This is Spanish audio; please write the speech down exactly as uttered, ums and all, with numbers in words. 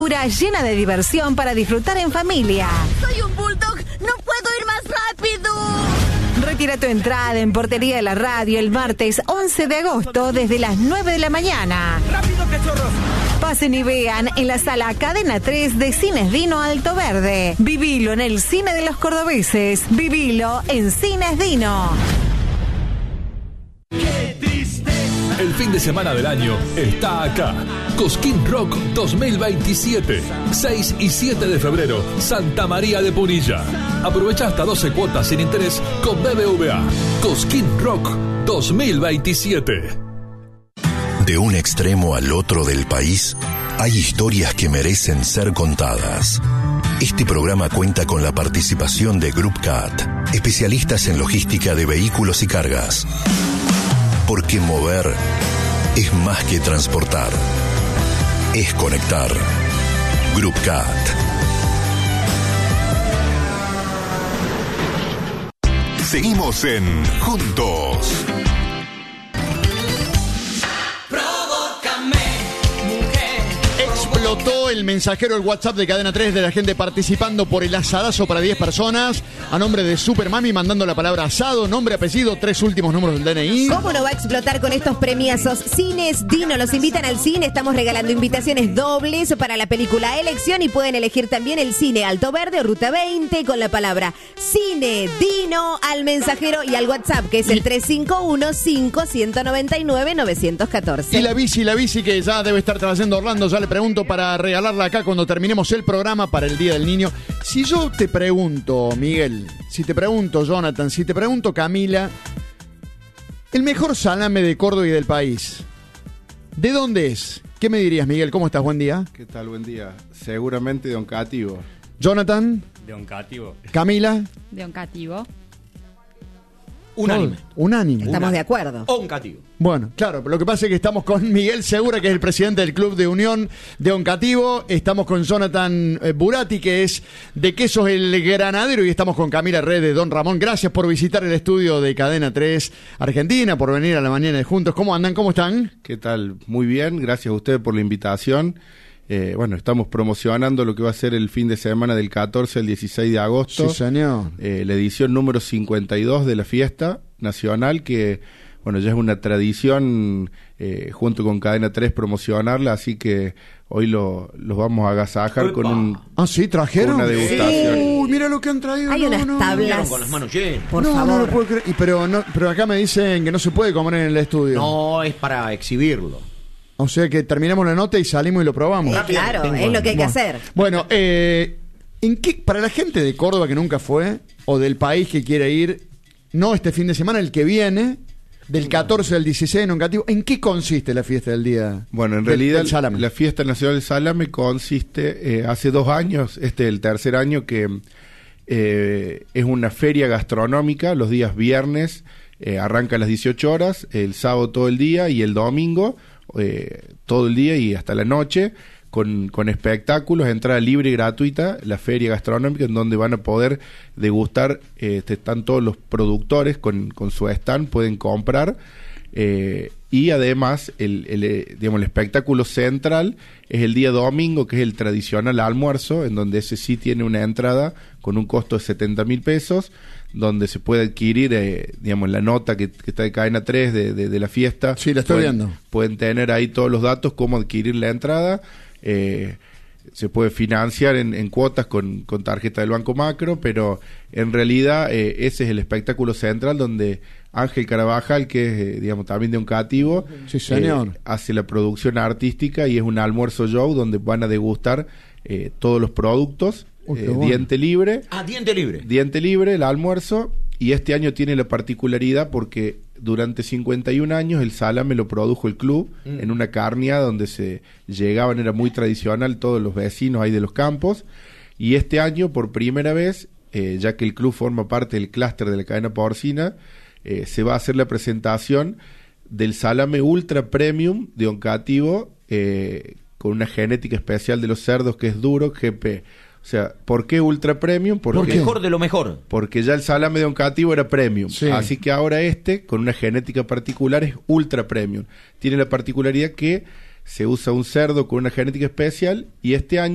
segura, llena de diversión para disfrutar en familia. ¡Soy un bulldog! ¡No puedo ir más rápido! Retira tu entrada en Portería de la Radio el martes once de agosto desde las nueve de la mañana. ¡Rápido, cachorros! Pasen y vean en la sala Cadena tres de Cines Dino Alto Verde. Vivilo en el cine de los cordobeses. Vivilo en Cines Dino. El fin de semana del año está acá. Cosquín Rock dos mil veintisiete. seis y siete de febrero, Santa María de Punilla. Aprovecha hasta doce cuotas sin interés con B B V A. Cosquín Rock dos mil veintisiete. De un extremo al otro del país, hay historias que merecen ser contadas. Este programa cuenta con la participación de Group C A T, especialistas en logística de vehículos y cargas. Porque mover es más que transportar, es conectar. Group C A T. Seguimos en Juntos. Explotó el mensajero, el WhatsApp de Cadena tres de la gente participando por el asadazo para diez personas a nombre de Supermami, mandando la palabra asado, nombre, apellido, tres últimos números del D N I. ¿Cómo no va a explotar con estos premiazos? Cines Dino los invitan al cine. Estamos regalando invitaciones dobles para la película Elección y pueden elegir también el cine Alto Verde o Ruta veinte con la palabra Cine Dino al mensajero y al WhatsApp, que es el tres cinco uno, cinco nueve nueve, nueve uno cuatro. Y la bici, la bici que ya debe estar trayendo Orlando, ya le pregunto para regalarla acá cuando terminemos el programa para el Día del Niño. Si yo te pregunto, Miguel, si te pregunto, Jonathan, si te pregunto, Camila, el mejor salame de Córdoba y del país, ¿de dónde es? ¿Qué me dirías, Miguel? ¿Cómo estás? Buen día. ¿Qué tal? Buen día. Seguramente de Oncativo. Jonathan. De Oncativo. Camila. De Oncativo. Unánime. Unánime. Estamos de acuerdo. Oncativo. Bueno, claro, pero lo que pasa es que estamos con Miguel Segura, que es el presidente del Club de Unión de Oncativo. Estamos con Jonathan Burati, que es de Quesos El Granadero. Y estamos con Camila Red de Don Ramón. Gracias por visitar el estudio de Cadena tres Argentina, por venir a la mañana de Juntos. ¿Cómo andan? ¿Cómo están? ¿Qué tal? Muy bien. Gracias a ustedes por la invitación. Eh, bueno, estamos promocionando lo que va a ser el fin de semana del catorce al dieciséis de agosto. Sí, señor. Eh, la edición número cincuenta y dos de la fiesta nacional, que, bueno, ya es una tradición eh, junto con Cadena tres promocionarla, así que hoy lo, los vamos a agasajar con un... Ah, sí, trajeron. Con una degustación. Sí. Uy, mira lo que han traído. Hay no, unas no, tablas. no. Con las manos llenas. Por no, favor. No lo puedo creer. Y, pero, no, pero acá me dicen que no se puede comer en el estudio. No, es para exhibirlo. O sea que terminamos la nota y salimos y lo probamos. Eh, claro, Tengo es lo que hay que bueno. hacer. Bueno, eh, ¿en qué, para la gente de Córdoba que nunca fue, o del país que quiere ir, no este fin de semana, el que viene, del catorce al dieciséis en Oncativo, ¿en qué consiste la fiesta del día? Bueno, en del, realidad del salame? La fiesta nacional del salame consiste, eh, hace dos años, este es el tercer año, que eh, es una feria gastronómica los días viernes, eh, arranca a las dieciocho horas, el sábado todo el día y el domingo eh, todo el día y hasta la noche, con, con espectáculos, entrada libre y gratuita, la feria gastronómica, en donde van a poder degustar, eh, están todos los productores con, con su stand, pueden comprar, eh, y además el, el, eh, digamos, el espectáculo central es el día domingo, que es el tradicional almuerzo, en donde ese sí tiene una entrada con un costo de setenta mil pesos, donde se puede adquirir, eh, digamos, la nota que, que está de Cadena tres de, de, de la fiesta. Sí, la estoy pueden, viendo. Pueden tener ahí todos los datos, cómo adquirir la entrada. Eh, se puede financiar en, en cuotas con, con tarjeta del Banco Macro, pero en realidad eh, ese es el espectáculo central donde Ángel Carabajal, que es, eh, digamos, también de Oncativo, sí, señor. Eh, hace la producción artística y es un almuerzo show donde van a degustar eh, todos los productos. Uy, eh, bueno. Diente libre. Ah, diente libre. Diente libre, el almuerzo. Y este año tiene la particularidad porque durante cincuenta y un años el salame lo produjo el club mm. en una carnia donde se llegaban, era muy tradicional, todos los vecinos ahí de los campos. Y este año, por primera vez, eh, ya que el club forma parte del clúster de la cadena porcina, eh, se va a hacer la presentación del salame ultra premium de Oncativo, eh, con una genética especial de los cerdos que es duro, G P. O sea, ¿por qué ultra premium? Porque, ¿Por qué? Mejor de lo mejor. Porque ya el salame de Oncativo era premium. Sí. Así que ahora este, con una genética particular, es ultra premium. Tiene la particularidad que se usa un cerdo con una genética especial y este año